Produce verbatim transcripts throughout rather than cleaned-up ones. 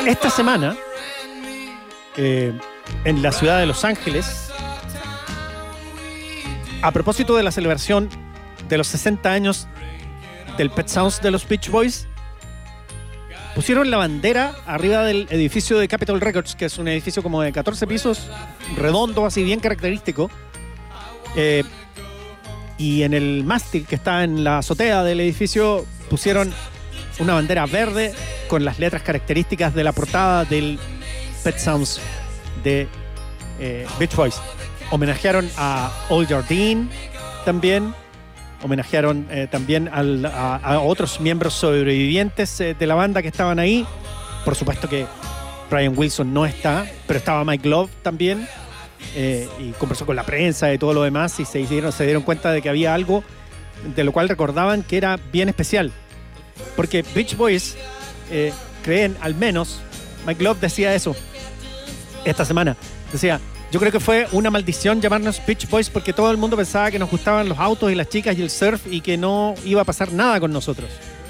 Esta semana, eh, en la ciudad de Los Ángeles, a propósito de la celebración de los sesenta años del Pet Sounds de los Beach Boys, pusieron la bandera arriba del edificio de Capitol Records, que es un edificio como de catorce pisos, redondo, así bien característico. Eh, y en el mástil que está en la azotea del edificio pusieron una bandera verde con las letras características de la portada del Pet Sounds de eh, Beach Boys. Homenajearon a Al Jardine también. Homenajearon eh, también al, a, a otros miembros sobrevivientes eh, de la banda que estaban ahí. Por supuesto que Brian Wilson no está, pero estaba Mike Love también. Eh, y conversó con la prensa y todo lo demás y se dieron, se dieron cuenta de que había algo de lo cual recordaban que era bien especial. Porque Beach Boys eh, creen, al menos, Mike Love decía eso esta semana. Decía, yo creo que fue una maldición llamarnos Beach Boys porque todo el mundo pensaba que nos gustaban los autos y las chicas y el surf y que no iba a pasar nada con nosotros.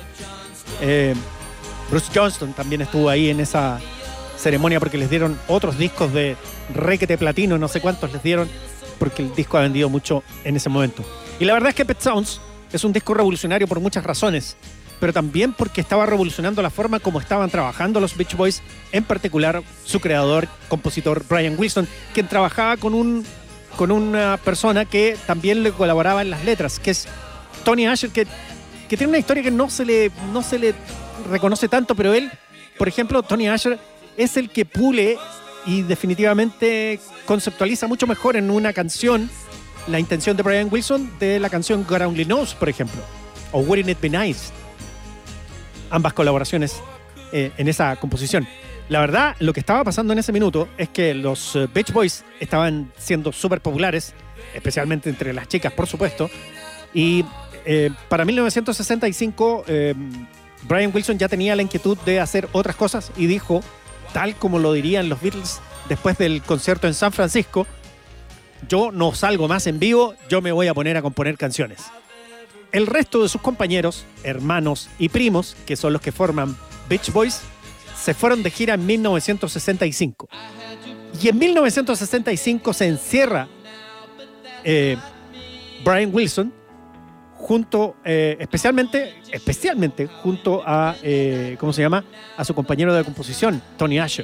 Eh, Bruce Johnston también estuvo ahí en esa ceremonia porque les dieron otros discos de requete platino, no sé cuántos les dieron, porque el disco ha vendido mucho en ese momento. Y la verdad es que Pet Sounds es un disco revolucionario por muchas razones, pero también porque estaba revolucionando la forma como estaban trabajando los Beach Boys, en particular su creador, compositor Brian Wilson, quien trabajaba con, un, con una persona que también le colaboraba en las letras, que es Tony Asher, que, que tiene una historia que no se, le, no se le reconoce tanto, pero él, por ejemplo, Tony Asher es el que pule y definitivamente conceptualiza mucho mejor en una canción la intención de Brian Wilson de la canción God Only Knows, por ejemplo, o Wouldn't It Be Nice. Ambas colaboraciones eh, en esa composición. La verdad, lo que estaba pasando en ese minuto es que los uh, Beach Boys estaban siendo súper populares, especialmente entre las chicas, por supuesto, y eh, para mil novecientos sesenta y cinco eh, Brian Wilson ya tenía la inquietud de hacer otras cosas y dijo, tal como lo dirían los Beatles después del concierto en San Francisco, yo no salgo más en vivo, yo me voy a poner a componer canciones. El resto de sus compañeros, hermanos y primos, que son los que forman Beach Boys, se fueron de gira en mil novecientos sesenta y cinco. Y en mil novecientos sesenta y cinco se encierra eh, Brian Wilson junto, eh, especialmente, especialmente junto a, eh, ¿cómo se llama? A su compañero de composición, Tony Asher.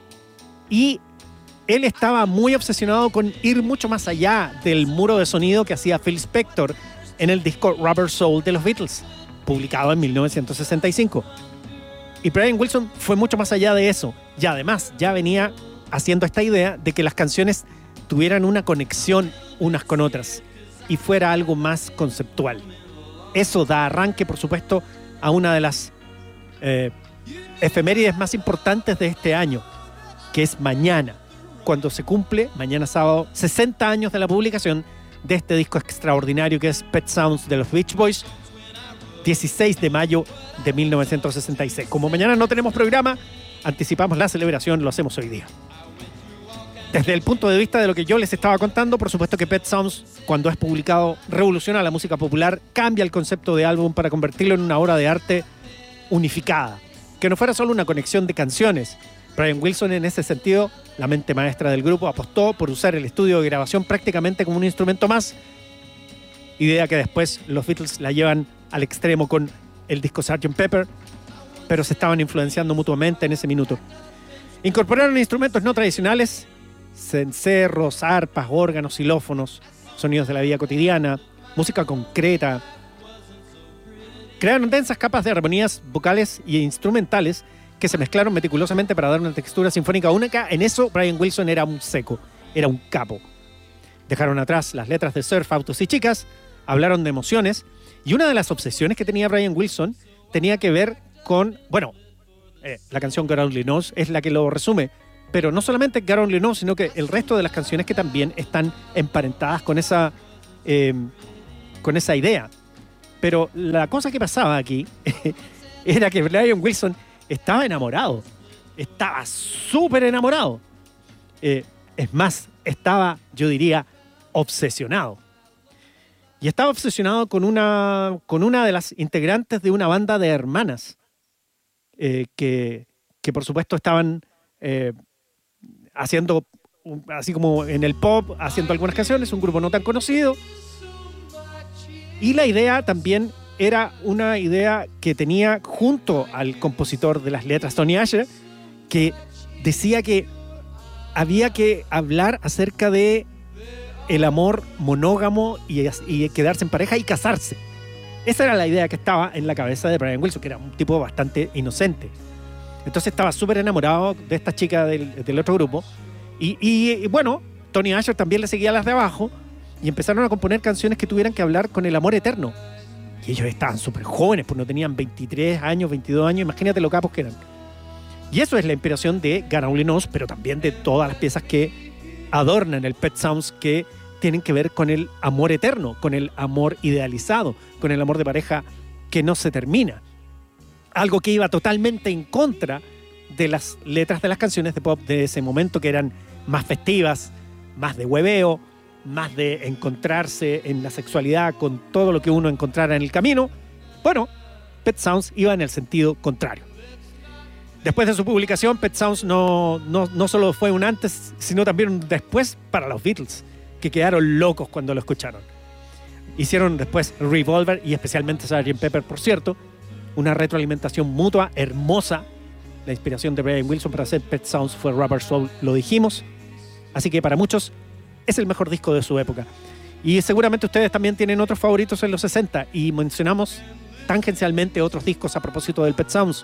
Y él estaba muy obsesionado con ir mucho más allá del muro de sonido que hacía Phil Spector en el disco Rubber Soul de los Beatles, publicado en mil novecientos sesenta y cinco. Y Brian Wilson fue mucho más allá de eso. Y además ya venía haciendo esta idea de que las canciones tuvieran una conexión unas con otras y fuera algo más conceptual. Eso da arranque, por supuesto, a una de las eh, efemérides más importantes de este año, que es mañana, cuando se cumple, mañana sábado, sesenta años de la publicación de este disco extraordinario que es Pet Sounds de los Beach Boys, dieciséis de mayo de mil novecientos sesenta y seis. Como mañana no tenemos programa, anticipamos la celebración, lo hacemos hoy día. Desde el punto de vista de lo que yo les estaba contando, por supuesto que Pet Sounds, cuando es publicado, revoluciona la música popular, cambia el concepto de álbum para convertirlo en una obra de arte unificada, que no fuera solo una conexión de canciones. Brian Wilson, en ese sentido, la mente maestra del grupo, apostó por usar el estudio de grabación prácticamente como un instrumento más, idea que después los Beatles la llevan al extremo con el disco sergeant Pepper, pero se estaban influenciando mutuamente en ese minuto. Incorporaron instrumentos no tradicionales, cencerros, arpas, órganos, xilófonos, sonidos de la vida cotidiana, música concreta. Crearon densas capas de armonías vocales e instrumentales que se mezclaron meticulosamente para dar una textura sinfónica única. En eso Brian Wilson era un seco, era un capo. Dejaron atrás las letras de surf, autos y chicas, hablaron de emociones, y una de las obsesiones que tenía Brian Wilson tenía que ver con, bueno, eh, la canción God Only Knows es la que lo resume, pero no solamente God Only Knows, sino que el resto de las canciones que también están emparentadas con esa, eh, con esa idea. Pero la cosa que pasaba aquí era que Brian Wilson estaba enamorado, estaba súper enamorado. Eh, es más, estaba, yo diría, obsesionado. Y estaba obsesionado con una, con una de las integrantes de una banda de hermanas eh, que, que por supuesto estaban eh, haciendo, así como en el pop, haciendo algunas canciones, un grupo no tan conocido. Y la idea también era una idea que tenía junto al compositor de las letras, Tony Asher, que decía que había que hablar acerca de el amor monógamo y, y quedarse en pareja y casarse. Esa era la idea que estaba en la cabeza de Brian Wilson, que era un tipo bastante inocente. Entonces estaba súper enamorado de esta chica del, del otro grupo. Y, y, y bueno, Tony Asher también le seguía las de abajo y empezaron a componer canciones que tuvieran que hablar con el amor eterno. Y ellos estaban súper jóvenes, pues no tenían veintitrés años, veintidós años, imagínate lo capos que eran. Y eso es la inspiración de God Only Knows, pero también de todas las piezas que adornan el Pet Sounds, que tienen que ver con el amor eterno, con el amor idealizado, con el amor de pareja que no se termina. Algo que iba totalmente en contra de las letras de las canciones de pop de ese momento, que eran más festivas, más de hueveo, más de encontrarse en la sexualidad con todo lo que uno encontrara en el camino. Bueno, Pet Sounds iba en el sentido contrario. Después de su publicación, Pet Sounds no, no, no solo fue un antes, sino también un después para los Beatles, que quedaron locos cuando lo escucharon. Hicieron después Revolver y especialmente sergeant Pepper, por cierto, una retroalimentación mutua hermosa. La inspiración de Brian Wilson para hacer Pet Sounds fue Rubber Soul, lo dijimos. Así que para muchos es el mejor disco de su época. Y seguramente ustedes también tienen otros favoritos en los sesenta y mencionamos tangencialmente otros discos a propósito del Pet Sounds.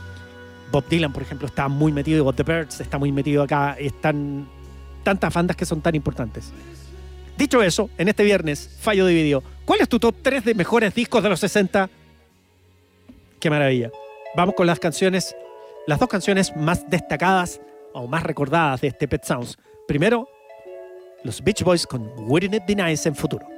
Bob Dylan, por ejemplo, está muy metido, Bob the Birds está muy metido acá, están tantas bandas que son tan importantes. Dicho eso, en este viernes, Fallo dividido. ¿Cuál es tu top tres de mejores discos de los sesenta? ¡Qué maravilla! Vamos con las canciones, las dos canciones más destacadas o más recordadas de este Pet Sounds. Primero, los Beach Boys con Wouldn't It Be Nice en Futuro.